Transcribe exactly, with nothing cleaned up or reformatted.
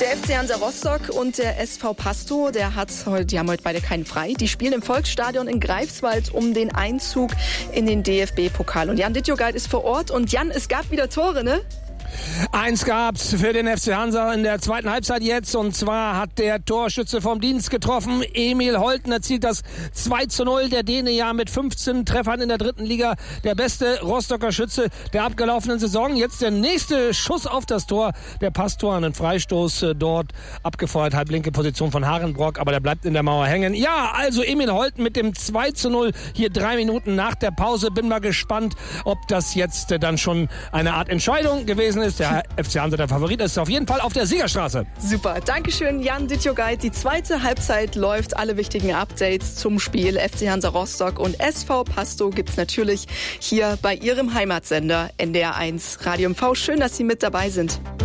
Der F C Hansa Rostock und der S V Pasto, der hat heute, die haben heute beide keinen frei. Die spielen im Volksstadion in Greifswald um den Einzug in den D F B-Pokal. Und Jan Dittjogait ist vor Ort. Und Jan, es gab wieder Tore, ne? Eins gab's für den F C Hansa in der zweiten Halbzeit jetzt, und zwar hat der Torschütze vom Dienst getroffen. Emil Holten erzielt das zwei zu null. Der Däne ja mit fünfzehn Treffern in der dritten Liga der beste Rostocker Schütze der abgelaufenen Saison. Jetzt der nächste Schuss auf das Tor. Der Pastor, einen Freistoß dort abgefeuert, halblinke Position von Harenbrock, aber der bleibt in der Mauer hängen. Ja, also Emil Holten mit dem zwei zu null hier drei Minuten nach der Pause. Bin mal gespannt, ob das jetzt dann schon eine Art Entscheidung gewesen ist. Der F C Hansa, der Favorit, ist auf jeden Fall auf der Siegerstraße. Super, Dankeschön Jan Dittjogait. Die zweite Halbzeit läuft. Alle wichtigen Updates zum Spiel F C Hansa Rostock und S V Pasto gibt's natürlich hier bei Ihrem Heimatsender N D R eins Radio M V. Schön, dass Sie mit dabei sind.